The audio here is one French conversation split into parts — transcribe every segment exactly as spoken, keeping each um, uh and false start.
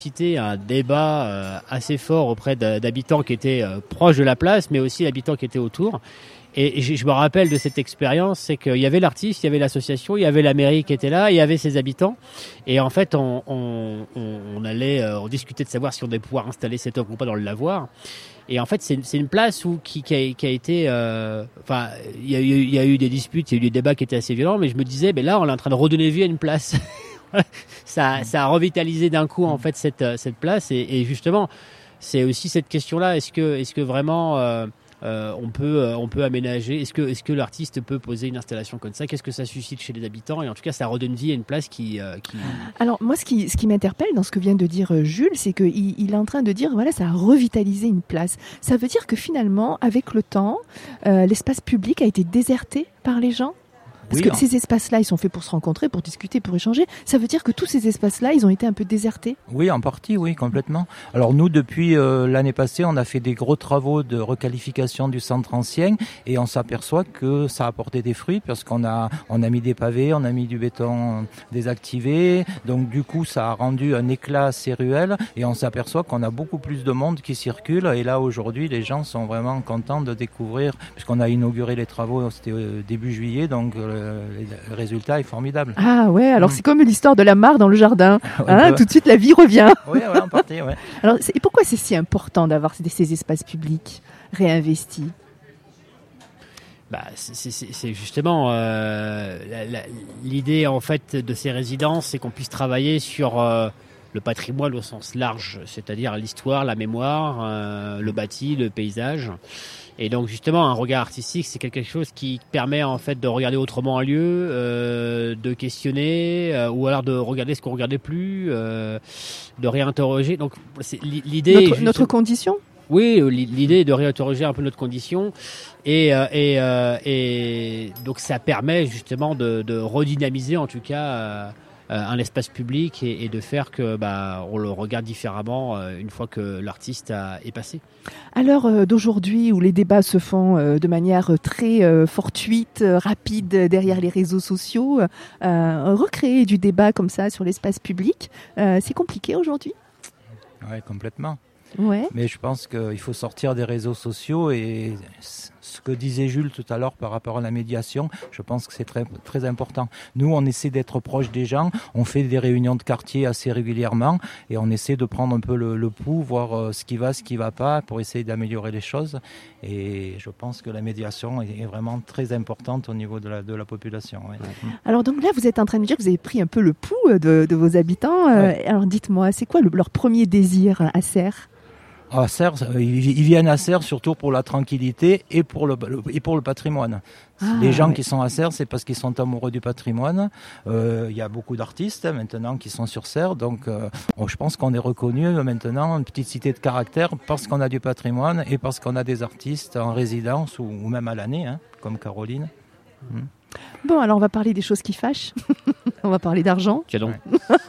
suscité un débat euh, assez fort auprès d'habitants qui étaient euh, proches de la place, mais aussi d'habitants qui étaient autour. Et, et je me rappelle de cette expérience, c'est qu'il y avait l'artiste, il y avait l'association, il y avait la mairie qui était là, il y avait ses habitants. Et en fait, on, on, on, on allait, euh, on discutait de savoir si on allait pouvoir installer cette œuvre ou pas dans le lavoir. Et en fait, c'est, c'est une place où qui, qui, a, qui a été, euh, enfin, il y a eu, il y a eu des disputes, il y a eu des débats qui étaient assez violents, mais je me disais, ben là, on est en train de redonner vie à une place. ça, ça a revitalisé d'un coup en fait cette cette place et, et justement, c'est aussi cette question-là. Est-ce que est-ce que vraiment euh, euh, on peut euh, on peut aménager? Est-ce que est-ce que l'artiste peut poser une installation comme ça? Qu'est-ce que ça suscite chez les habitants? Et en tout cas, ça redonne vie à une place qui. Euh, qui... Alors moi, ce qui ce qui m'interpelle dans ce que vient de dire Jules, c'est que il, il est en train de dire voilà, ça a revitalisé une place. Ça veut dire que finalement, avec le temps, euh, l'espace public a été déserté par les gens. Parce oui, que hein. Ces espaces-là, ils sont faits pour se rencontrer, pour discuter, pour échanger. Ça veut dire que tous ces espaces-là, ils ont été un peu désertés? Oui, en partie, oui, complètement. Alors nous, depuis euh, l'année passée, on a fait des gros travaux de requalification du centre ancien et on s'aperçoit que ça a apporté des fruits parce qu'on a on a mis des pavés, on a mis du béton désactivé. Donc du coup, ça a rendu un éclat à ces ruelles et on s'aperçoit qu'on a beaucoup plus de monde qui circule. Et là, aujourd'hui, les gens sont vraiment contents de découvrir, puisqu'on a inauguré les travaux, c'était début juillet, donc euh, le résultat est formidable. Ah ouais, alors mmh. c'est comme l'histoire de la mare dans le jardin. Hein, tout de suite, la vie revient. Oui, ouais, en partie, ouais. Alors, c'est, et pourquoi c'est si important d'avoir ces, ces espaces publics réinvestis? Bah, c'est, c'est, c'est justement euh, la, la, l'idée en fait de ces résidences, c'est qu'on puisse travailler sur euh, le patrimoine au sens large, c'est-à-dire l'histoire, la mémoire, euh, le bâti, le paysage. Et donc justement, un regard artistique, c'est quelque chose qui permet en fait de regarder autrement un lieu, euh, de questionner, euh, ou alors de regarder ce qu'on regardait plus, euh, de réinterroger. Donc c'est l'idée. Notre, juste... notre condition. Oui, l'idée est de réinterroger un peu notre condition, et euh, et euh, et donc ça permet justement de, de redynamiser en tout cas. Euh, un espace public et, et de faire que bah on le regarde différemment euh, une fois que l'artiste a, est passé. À l'heure euh, d'aujourd'hui où les débats se font euh, de manière très euh, fortuite, euh, rapide derrière les réseaux sociaux, euh, recréer du débat comme ça sur l'espace public, euh, c'est compliqué aujourd'hui? Oui, complètement. Ouais. Mais je pense qu'il faut sortir des réseaux sociaux et ce que disait Jules tout à l'heure par rapport à la médiation, je pense que c'est très, très important. Nous, on essaie d'être proche des gens, on fait des réunions de quartier assez régulièrement et on essaie de prendre un peu le, le pouls, voir ce qui va, ce qui ne va pas pour essayer d'améliorer les choses. Et je pense que la médiation est vraiment très importante au niveau de la, de la population. Ouais. Alors donc là, vous êtes en train de dire que vous avez pris un peu le pouls de, de vos habitants. Ouais. Alors dites-moi, c'est quoi le, leur premier désir à Serres? À Serres, ils viennent à Serres surtout pour la tranquillité et pour le, et pour le patrimoine. Ah, les gens ouais. qui sont à Serres, c'est parce qu'ils sont amoureux du patrimoine. Euh, il y a beaucoup d'artistes maintenant qui sont sur Serres, donc euh, bon, je pense qu'on est reconnu maintenant une petite cité de caractère parce qu'on a du patrimoine et parce qu'on a des artistes en résidence ou, ou même à l'année, hein, comme Caroline. Hum. Bon, alors on va parler des choses qui fâchent. On va parler d'argent. Tiens donc.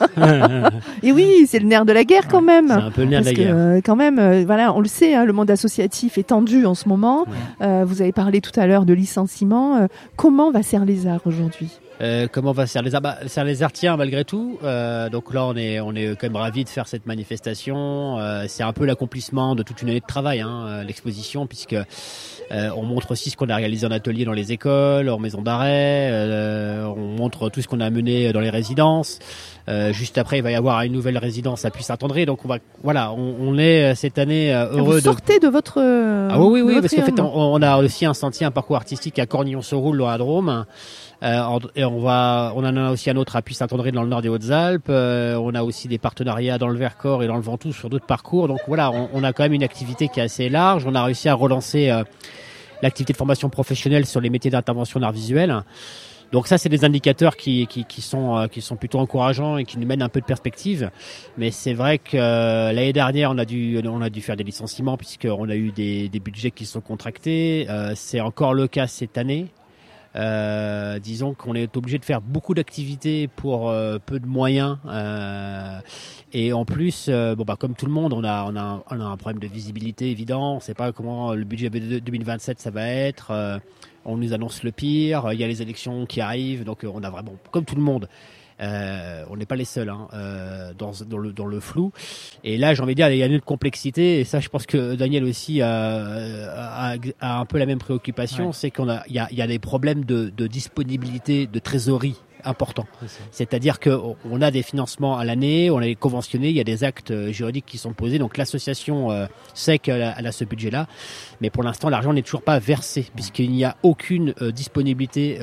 Et oui, c'est le nerf de la guerre quand même. C'est un peu le nerf Parce de la guerre. Que, euh, quand même, euh, voilà, on le sait, hein, le monde associatif est tendu en ce moment. Ouais. Euh, vous avez parlé tout à l'heure de licenciement. Euh, comment va Serres les Arts aujourd'hui? Euh, comment va Serres les Arts? Bah, Serres les Arts tient malgré tout. Euh, donc là, on est, on est quand même ravis de faire cette manifestation. Euh, c'est un peu l'accomplissement de toute une année de travail, hein, l'exposition, puisque euh, on montre aussi ce qu'on a réalisé en atelier dans les écoles, en maison d'arrêt. Euh, on montre tout ce qu'on a mené dans les résidences. Euh, juste après, il va y avoir une nouvelle résidence à Puy-Saint-André. Donc on va, voilà, on, on est cette année euh, heureux. Vous sortez de, de votre. Euh, ah oui, oui, oui, votre parce qu'en fait, on, on a aussi un sentier, un parcours artistique à Cornillon-sur-Roule dans la Drôme. Euh, et on va, on en a aussi un autre à Puy-Saint-André dans le nord des Hautes-Alpes. Euh, on a aussi des partenariats dans le Vercors et dans le Ventoux sur d'autres parcours. Donc voilà, on, on a quand même une activité qui est assez large. On a réussi à relancer euh, l'activité de formation professionnelle sur les métiers d'intervention d'art visuel. Donc ça, c'est des indicateurs qui, qui, qui sont, euh, qui sont plutôt encourageants et qui nous mènent un peu de perspective. Mais c'est vrai que euh, l'année dernière, on a dû, on a dû faire des licenciements puisqu'on a eu des, des budgets qui sont contractés. Euh, c'est encore le cas cette année. Euh, disons qu'on est obligé de faire beaucoup d'activités pour euh, peu de moyens euh, et en plus euh, bon bah comme tout le monde on a on a on a un problème de visibilité évident, on sait pas comment le budget deux mille vingt-sept ça va être, euh, on nous annonce le pire, il y a les élections qui arrivent donc on a vraiment comme tout le monde Euh, on n'est pas les seuls hein, euh, dans, dans, le, dans le flou. Et là, j'ai envie de dire, il y a une autre complexité. Et ça, je pense que Daniel aussi a, a, a un peu la même préoccupation. Ouais. C'est qu'on a, il y a, il y a des problèmes de, de disponibilité, de trésorerie important. C'est-à-dire qu'on a des financements à l'année, on est conventionné, il y a des actes juridiques qui sont posés. Donc l'association euh, sait qu'elle a, elle a ce budget-là. Mais pour l'instant, l'argent n'est toujours pas versé puisqu'il n'y a aucune euh, disponibilité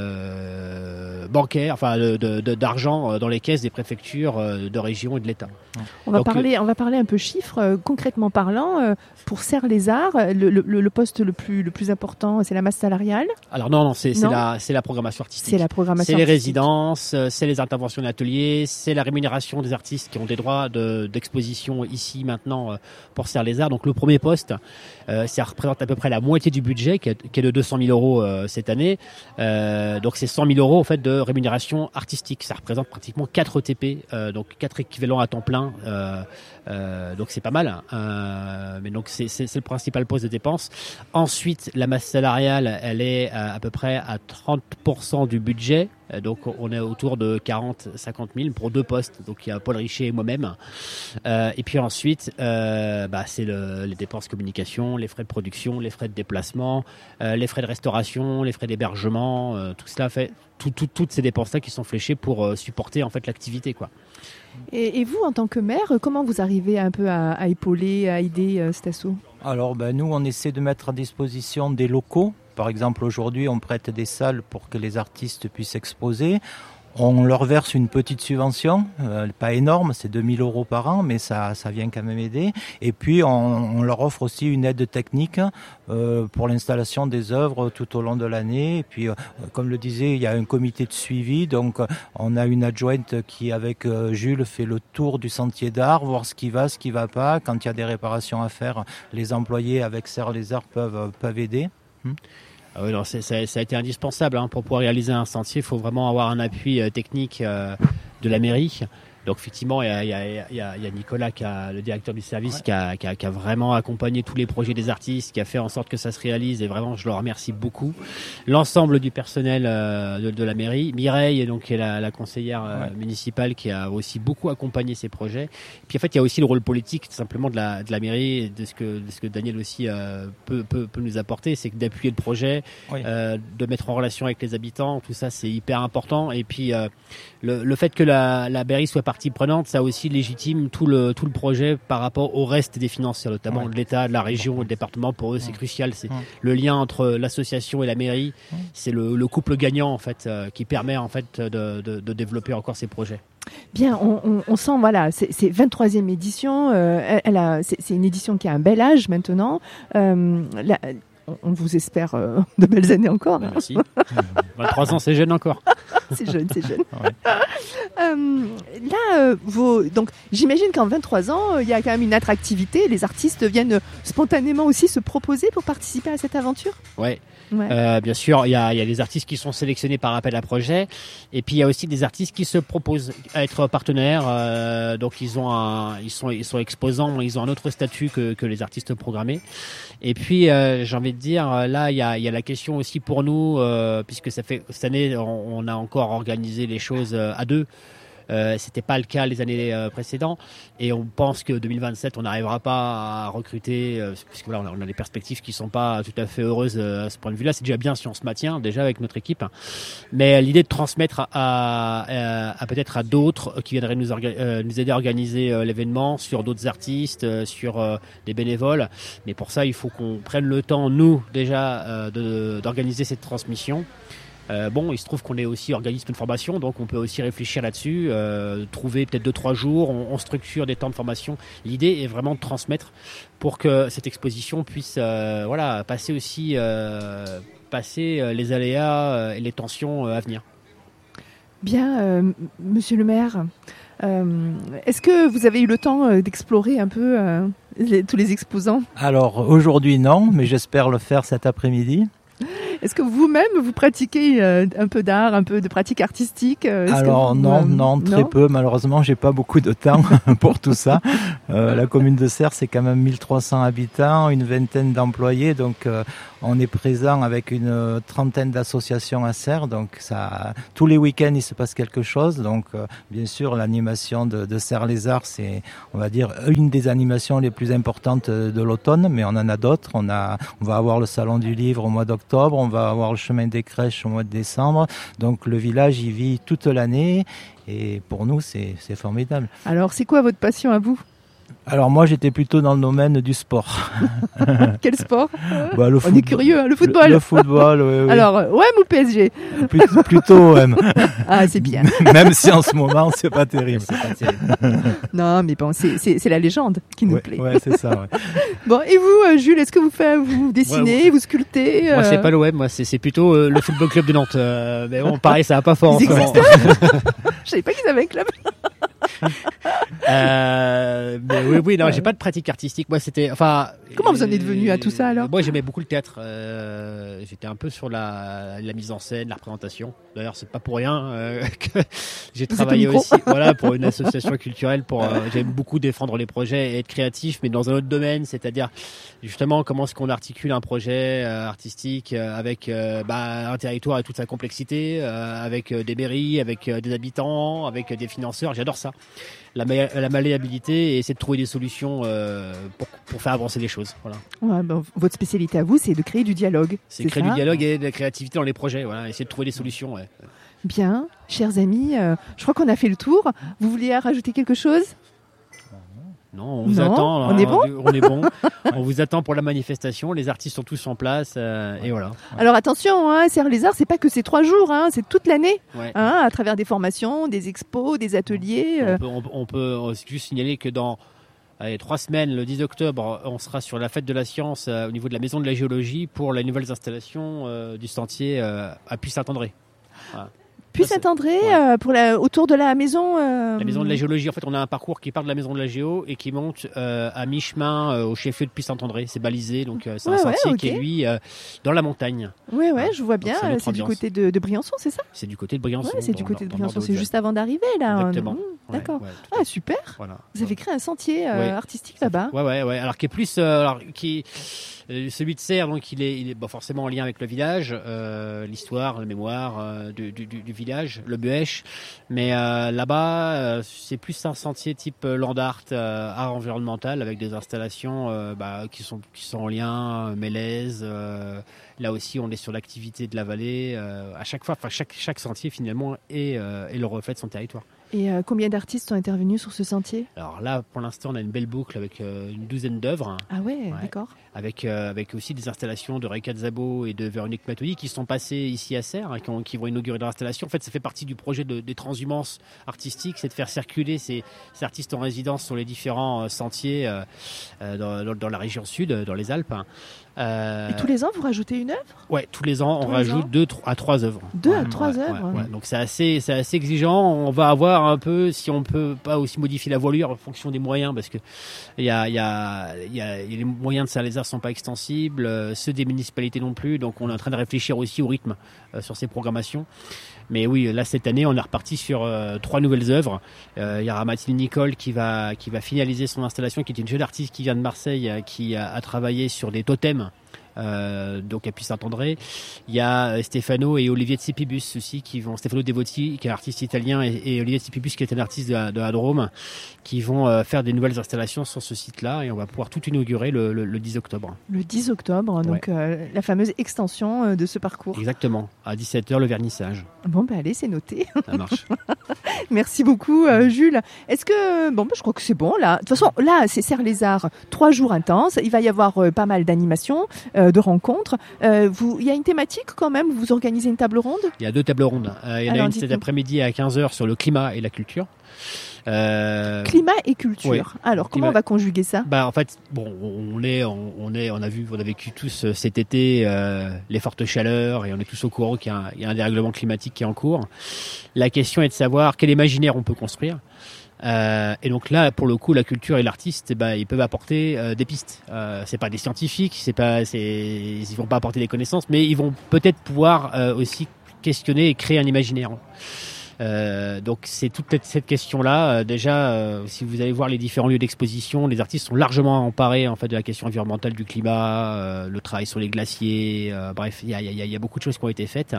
euh, bancaire, enfin de, de, de, d'argent dans les caisses des préfectures euh, de région et de l'État. On va, Donc, parler, on va parler un peu chiffres. Euh, concrètement parlant, euh, pour Serres-les-Arts, le, le, le poste le plus, le plus important, c'est la masse salariale. Alors non, non, c'est, c'est, la, c'est la programmation artistique. C'est la programmation C'est les artistique. résidences, c'est les interventions d'ateliers, c'est la rémunération des artistes qui ont des droits de, d'exposition ici, maintenant, pour Serres-les-Arts. Donc le premier poste, euh, ça représente à peu près la moitié du budget, qui est, qui est de deux cent mille euros euh, cette année. Euh, donc c'est cent mille euros en fait, de rémunération artistique. Ça représente pratiquement quatre E T P, euh, donc quatre équivalents à temps plein. Euh, euh, donc c'est pas mal. Euh, mais donc c'est, c'est, c'est le principal poste de dépense. Ensuite, la masse salariale, elle est à, à peu près à trente pour cent du budget. Donc on est autour de quarante à cinquante mille pour deux postes. Donc il y a Paul Richer et moi-même. Euh, et puis ensuite, euh, bah, c'est le, les dépenses communication, les frais de production, les frais de déplacement, euh, les frais de restauration, les frais d'hébergement. Euh, tout cela fait tout, tout, toutes ces dépenses-là qui sont fléchées pour euh, supporter en fait l'activité, quoi. Et, et vous, en tant que maire, comment vous arrivez un peu à, à épauler, à aider euh, cet asso ? Alors ben, nous, on essaie de mettre à disposition des locaux. Par exemple, aujourd'hui, on prête des salles pour que les artistes puissent exposer. On leur verse une petite subvention, euh, pas énorme, c'est deux mille euros par an, mais ça, ça vient quand même aider. Et puis, on, on leur offre aussi une aide technique euh, pour l'installation des œuvres tout au long de l'année. Et puis, euh, comme le disait, il y a un comité de suivi. Donc, on a une adjointe qui, avec euh, Jules, fait le tour du sentier d'art, voir ce qui va, ce qui va pas. Quand il y a des réparations à faire, les employés avec Serres-les-Arts peuvent, peuvent aider. Hmm. Ah oui, non, c'est, ça, ça a été indispensable hein, pour pouvoir réaliser un sentier. Il faut vraiment avoir un appui euh, technique euh, de la mairie. Donc effectivement, il y a, il y a, il y a, il y a Nicolas, qui a, le directeur du service, ouais. qui, a, qui, a, qui a vraiment accompagné tous les projets des artistes, qui a fait en sorte que ça se réalise. Et vraiment, je le remercie beaucoup. L'ensemble du personnel euh, de, de la mairie, Mireille, donc qui est la, la conseillère euh, ouais. municipale, qui a aussi beaucoup accompagné ces projets. Et puis en fait, il y a aussi le rôle politique, tout simplement de la, de la mairie, et de ce que, de ce que Daniel aussi euh, peut, peut, peut nous apporter, c'est que d'appuyer le projet, oui. euh, de mettre en relation avec les habitants. Tout ça, c'est hyper important. Et puis euh, le, le fait que la, la mairie soit partie prenante, ça aussi légitime tout le tout le projet par rapport au reste des financeurs, notamment ouais. de l'État, de la région, le département. Pour eux, c'est ouais. crucial. C'est ouais. le lien entre l'association et la mairie. Ouais. C'est le, le couple gagnant en fait euh, qui permet en fait de, de, de développer encore ces projets. Bien, on, on, on sent, voilà, c'est, c'est vingt-troisième édition. Euh, elle, elle a, c'est, c'est une édition qui a un bel âge maintenant. Euh, la, on vous espère euh, de belles années encore. Hein. Merci. vingt-trois ans, c'est jeune encore. C'est jeune, c'est jeune. Ouais. Euh, là, euh, vos, donc, j'imagine qu'en vingt-trois ans, il y a quand même une attractivité. Les artistes viennent spontanément aussi se proposer pour participer à cette aventure. Ouais. Ouais. Euh, bien sûr, il y a, il y a des artistes qui sont sélectionnés par appel à projet, et puis il y a aussi des artistes qui se proposent à être partenaires. Euh, donc ils ont un, ils sont, ils sont exposants, ils ont un autre statut que, que les artistes programmés. Et puis euh, j'ai envie de dire, là il y a, il y a la question aussi pour nous, euh, puisque ça fait cette année on, on a encore organisé les choses à deux. Euh, c'était pas le cas les années euh, précédentes, et on pense que deux mille vingt-sept on n'arrivera pas à recruter, euh, puisque voilà, on a, on a des perspectives qui sont pas tout à fait heureuses euh, à ce point de vue-là. C'est déjà bien si on se maintient déjà avec notre équipe, mais l'idée de transmettre à, à, à, à peut-être à d'autres qui viendraient nous, orga- euh, nous aider à organiser euh, l'événement, sur d'autres artistes, euh, sur euh, des bénévoles. Mais pour ça, il faut qu'on prenne le temps, nous déjà, euh, de, d'organiser cette transmission. Euh, bon, il se trouve qu'on est aussi organisme de formation, donc on peut aussi réfléchir là-dessus, euh, trouver peut-être deux trois jours, on, on structure des temps de formation. L'idée est vraiment de transmettre pour que cette exposition puisse, euh, voilà, passer aussi, euh, passer les aléas et les tensions à venir. Bien, euh, Monsieur le maire, euh, est-ce que vous avez eu le temps d'explorer un peu euh, les, tous les exposants ? Alors aujourd'hui non, mais j'espère le faire cet après-midi. Est-ce que vous-même, vous pratiquez euh, un peu d'art, un peu de pratique artistique? Est-ce Alors vous, non, euh, non, très non peu. Malheureusement, j'ai pas beaucoup de temps pour tout ça. Euh, la commune de Serres, c'est quand même mille trois cents habitants, une vingtaine d'employés. Donc, euh, on est présent avec une trentaine d'associations à Serres. Donc, ça, tous les week-ends, il se passe quelque chose. Donc, euh, bien sûr, l'animation de, de Serres-les-Arts, c'est, on va dire, une des animations les plus importantes de l'automne. Mais on en a d'autres. On a, on va avoir le salon du livre au mois d'octobre. On va avoir le chemin des crèches au mois de décembre. Donc, le village, il vit toute l'année. Et pour nous, c'est, c'est formidable. Alors, c'est quoi votre passion à vous? Alors moi, j'étais plutôt dans le domaine du sport. Quel sport? Bah, le On foot... est curieux, hein, le football. Le, le football, oui, oui. Alors, O M ou P S G? Plutôt, plutôt O M. Ah, c'est bien. Même si en ce moment, c'est pas terrible. C'est pas terrible. Non, mais bon, c'est, c'est, c'est la légende qui nous ouais, plaît. Ouais, c'est ça. Ouais. Bon, et vous, euh, Jules, est-ce que vous faites, vous dessinez, Ouais, ouais. vous sculptez? Moi, euh, c'est pas l'O M, moi, c'est, c'est plutôt euh, le Football Club de Nantes. Euh, mais bon, pareil, ça va pas fort en Ils ce moment. Je savais pas qu'ils avaient un club. Euh, mais oui, oui, non, j'ai pas de pratique artistique. Moi, c'était, enfin. Comment vous en êtes venu à tout ça, alors? Moi, j'aimais beaucoup le théâtre. Euh, j'étais un peu sur la, la mise en scène, la représentation. D'ailleurs, c'est pas pour rien euh, que j'ai Vous travaillé êtes au aussi, voilà, pour une association culturelle. Pour, euh, j'aime beaucoup défendre les projets et être créatif, mais dans un autre domaine, c'est-à-dire justement comment est-ce qu'on articule un projet euh, artistique euh, avec euh, bah, un territoire et toute sa complexité, euh, avec euh, des mairies, avec euh, des habitants, avec euh, des financeurs. J'adore ça. La, ma- la malléabilité et essayer de trouver des solutions euh, pour, pour faire avancer les choses. Voilà. Ouais, ben, votre spécialité à vous, c'est de créer du dialogue. C'est, créer ça du dialogue et de la créativité dans les projets. Voilà, essayer de trouver des solutions. Ouais. Bien, chers amis, euh, je crois qu'on a fait le tour. Vous vouliez rajouter quelque chose? Non, on vous Non, attend. on est bon On est bon. On vous attend pour la manifestation. Les artistes sont tous en place euh, et voilà. Alors attention, hein, Serres-les-Arts, c'est pas que ces trois jours, hein, c'est toute l'année, Ouais. hein, à travers des formations, des expos, des ateliers. euh. On peut, on, peut- on peut juste signaler que dans allez, trois semaines, le dix octobre, on sera sur la fête de la science euh, au niveau de la maison de la géologie pour les nouvelles installations euh, du sentier euh, à Puy-Saint-André. Voilà. Puis Ça, c'est- Saint-André, ouais. euh, pour la, autour de la maison. euh, La maison de la géologie, en fait, on a un parcours qui part de la maison de la géo et qui monte euh, à mi-chemin euh, au chef-lieu de Puy-Saint-André. C'est balisé, donc euh, c'est Ouais, un ouais, sentier ok. qui est, lui, euh, dans la montagne. Ouais, ouais, Ouais. je vois bien. Donc, c'est euh, notre C'est du ambiance. côté de, de Briançon, c'est ça? C'est du côté de Briançon. Ouais, c'est du dans- côté de dans- dans Briançon. le C'est Nord-Ouest. juste avant d'arriver, là. Exactement. Mmh, Ouais, D'accord. ouais, tout à Ah, fait. super. Voilà. Vous avez créé un sentier euh, Ouais. artistique là-bas. Ouais, ouais, ouais. Alors qui est plus, euh, alors qui, euh, celui de Serres, donc il est, il est bon, forcément en lien avec le village, euh, l'histoire, la mémoire euh, du, du, du village, le Buèche. Mais euh, là-bas, euh, c'est plus un sentier type euh, land art, euh, art environnemental, avec des installations euh, bah, qui sont qui sont en lien, euh, Mélèze. Euh, là aussi, on est sur l'activité de la vallée. Euh, à chaque fois, enfin chaque chaque sentier finalement est, euh, est le reflet de son territoire. Et euh, combien d'artistes sont intervenus sur ce sentier? Alors là, pour l'instant, on a une belle boucle avec euh, une douzaine d'œuvres. Ah ouais, Ouais. d'accord. Avec, euh, avec aussi des installations de Reika Zabo et de Véronique Matoli qui sont passées ici à Serres, hein, qui, ont- qui vont inaugurer leur installation. En fait, ça fait partie du projet de, des transhumances artistiques, c'est de faire circuler ces, ces artistes en résidence sur les différents euh, sentiers euh, euh, dans, dans- dans la région sud, dans les Alpes. hein. Euh, Et tous les ans, vous rajoutez une œuvre? Ouais, tous les ans, Tous on les rajoute ans deux tro- à trois œuvres. Deux à Ouais, trois ouais, œuvres. ouais, ouais. Donc c'est assez, c'est assez exigeant. On va avoir un peu, si on peut pas aussi modifier la voilure en fonction des moyens, parce que il y a, il y a, il y a, il y a les moyens de Serres-les-Arts sont pas extensibles, euh, ceux des municipalités non plus. Donc on est en train de réfléchir aussi au rythme euh, sur ces programmations. Mais oui, là cette année, on est reparti sur euh, trois nouvelles œuvres. Euh, il y aura Mathilde Nicole qui va, qui va finaliser son installation, qui est une jeune artiste qui vient de Marseille, euh, qui a, a travaillé sur des totems. Euh, donc à Puy-Saint-André. Il y a Stefano et Olivier Tsipibus aussi qui vont, Stefano Devotti qui est un artiste italien et, et Olivier Tsipibus qui est un artiste de la, de la Drôme qui vont euh, faire des nouvelles installations sur ce site-là et on va pouvoir tout inaugurer le, le, le dix octobre. Le dix octobre, donc euh, la fameuse extension euh, de ce parcours. Exactement. À dix-sept heures le vernissage. Bon, bah allez, c'est noté. Ça marche. Merci beaucoup, euh, Jules. Est-ce que... Bon, bah, je crois que c'est bon, là. De toute façon, là, c'est Serres-les-Arts, trois jours intenses. Il va y avoir euh, pas mal d'animations, euh, de rencontres. Euh, vous... Il y a une thématique quand même? Vous organisez une table ronde? Il y a deux tables rondes. Euh, il y en Alors, a une dites-nous. cet après-midi à quinze heures sur le climat et la culture. Euh, Climat et culture. oui. Alors, comment Climat- on va conjuguer ça? Bah en fait bon on est on, on est on a vu on a vécu tous euh, cet été euh, les fortes chaleurs et on est tous au courant qu'il y a un, il y a un dérèglement climatique qui est en cours. La question est de savoir quel imaginaire on peut construire Euh, et donc là, pour le coup, la culture et l'artiste, eh ben, ils peuvent apporter euh, des pistes. Euh, c'est pas des scientifiques, c'est pas, c'est, ils vont pas apporter des connaissances, mais ils vont peut-être pouvoir euh, aussi questionner et créer un imaginaire. Euh, donc c'est toute cette question-là. Euh, déjà, euh, si vous allez voir les différents lieux d'exposition, les artistes sont largement emparés en fait de la question environnementale du climat, euh, le travail sur les glaciers. Euh, bref, il y a, y, a, y a beaucoup de choses qui ont été faites.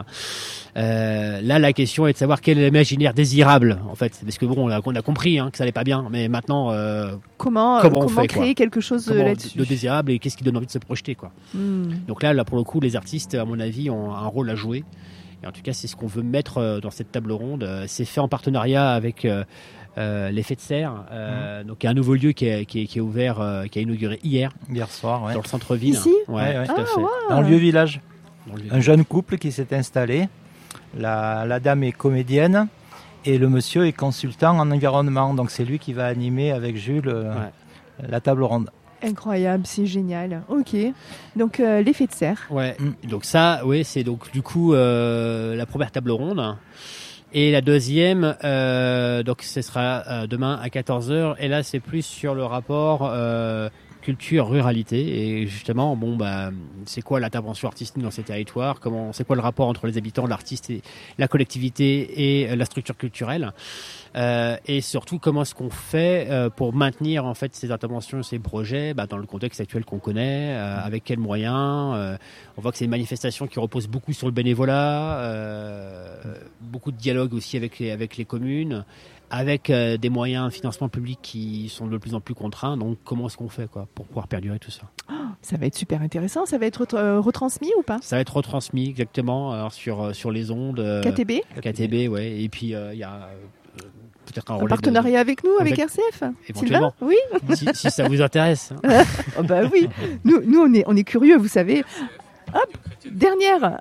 Euh, là, la question est de savoir quel est l'imaginaire désirable en fait, parce que bon, on a, on a compris hein, que ça allait pas bien, mais maintenant, euh, comment comment, comment on fait, créer quoi quelque chose comment, là-dessus de désirable et qu'est-ce qui donne envie de se projeter quoi. Mm. Donc là, là pour le coup, les artistes, à mon avis, ont un rôle à jouer. Et en tout cas, c'est ce qu'on veut mettre dans cette table ronde. C'est fait en partenariat avec euh, euh, l'Effet de Serre. Euh, mmh. Donc, il y a un nouveau lieu qui est, qui est, qui est ouvert, euh, qui a inauguré hier. Hier soir, ouais. Dans le centre-ville. Ici ouais, ouais, ouais. tout à ah, fait. Wow. Dans le vieux village. Dans le vieux un jeune couple qui s'est installé. La, la dame est comédienne et le monsieur est consultant en environnement. Donc, c'est lui qui va animer avec Jules euh, ouais. la table ronde. Incroyable, c'est génial. Ok, donc euh, l'Effet de Serre. Ouais. Mm. Donc ça, oui, c'est donc du coup euh, la première table ronde. Et la deuxième, euh, donc ce sera euh, demain à quatorze heures. Et là, c'est plus sur le rapport euh, culture-ruralité. Et justement, bon, bah, c'est quoi l'intervention artistique dans ces territoires ? Comment, c'est quoi le rapport entre les habitants, l'artiste, et la collectivité et la structure culturelle ? Euh, et surtout, comment est-ce qu'on fait euh, pour maintenir en fait ces interventions, ces projets, bah, dans le contexte actuel qu'on connaît, euh, avec quels moyens euh, On voit que c'est une manifestation qui repose beaucoup sur le bénévolat, euh, beaucoup de dialogue aussi avec les, avec les communes, avec euh, des moyens de financement public qui sont de plus en plus contraints. Donc, comment est-ce qu'on fait quoi, pour pouvoir perdurer tout ça ? Oh, ça va être super intéressant. Ça va être euh, retransmis ou pas ? Ça va être retransmis exactement alors, sur, sur les ondes. Euh, K T B ? K T B, ouais. Et puis, il euh, y a... Euh, peut-être un, un partenariat de... avec nous, avec, avec R C F, éventuellement. Sylvain oui. si, si ça vous intéresse. Oh bah oui. Nous, nous on est, on est curieux, vous savez. Hop, dernière.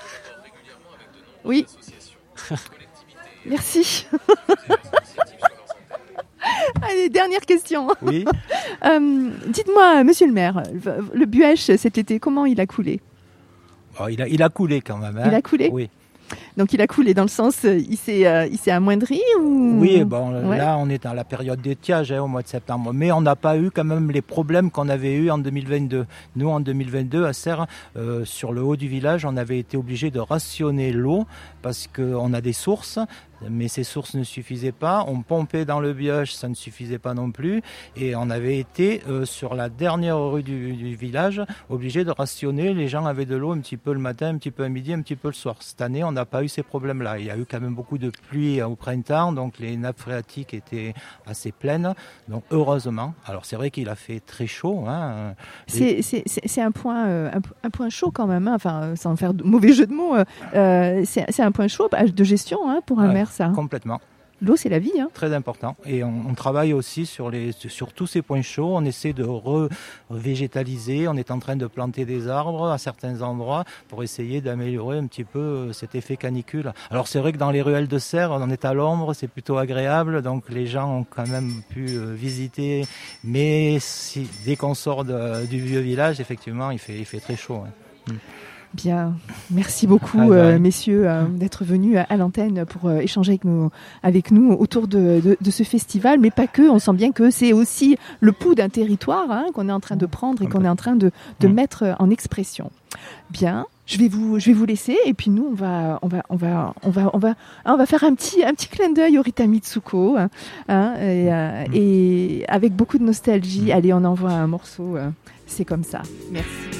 Oui. Merci. Allez, dernière question. Oui. euh, dites-moi, monsieur le maire, le Buèche cet été, comment il a coulé ? Oh, il a, il a coulé quand même. Hein. Il a coulé ? Oui. Donc il a coulé dans le sens, il s'est, euh, il s'est amoindri ou... Oui, bon, ouais. là on est dans la période d'étiage hein, au mois de septembre, mais on n'a pas eu quand même les problèmes qu'on avait eu en deux mille vingt-deux. Nous en deux mille vingt-deux à Serres, euh, sur le haut du village, on avait été obligé de rationner l'eau parce qu'on a des sources. Mais ces sources ne suffisaient pas, on pompait dans le Buèche, ça ne suffisait pas non plus, et on avait été euh, sur la dernière rue du, du village obligé de rationner. Les gens avaient de l'eau un petit peu le matin, un petit peu à midi, un petit peu le soir. Cette année, on n'a pas eu ces problèmes-là. Il y a eu quand même beaucoup de pluie au printemps, donc les nappes phréatiques étaient assez pleines. Donc heureusement, alors c'est vrai qu'il a fait très chaud. Hein. C'est, c'est, c'est un point, euh, un, un point chaud quand même, hein. Enfin, sans faire de mauvais jeu de mots, euh, c'est, c'est un point chaud de gestion hein, pour un ouais. maire. Ça. Complètement. L'eau, c'est la vie. Hein. Très important. Et on, on travaille aussi sur, les, sur tous ces points chauds. On essaie de revégétaliser. On est en train de planter des arbres à certains endroits pour essayer d'améliorer un petit peu cet effet canicule. Alors c'est vrai que dans les ruelles de Serres, on est à l'ombre, c'est plutôt agréable. Donc les gens ont quand même pu visiter. Mais si, dès qu'on sort de, du vieux village, effectivement, il fait, il fait très chaud. Hein. Mm. Bien, merci beaucoup ah, euh, messieurs euh, d'être venus à, à l'antenne pour euh, échanger avec nous, avec nous autour de, de, de ce festival, mais pas que, on sent bien que c'est aussi le pouls d'un territoire hein, qu'on est en train de prendre et qu'on est en train de, de mmh. mettre en expression. Bien, je vais vous, je vais vous laisser et puis nous on va, on va, on va, on va, on va, on va faire un petit, un petit clin d'œil au Rita Mitsuko hein, hein, et, euh, mmh. et avec beaucoup de nostalgie. Allez, on envoie un morceau. Euh, c'est comme ça. Merci.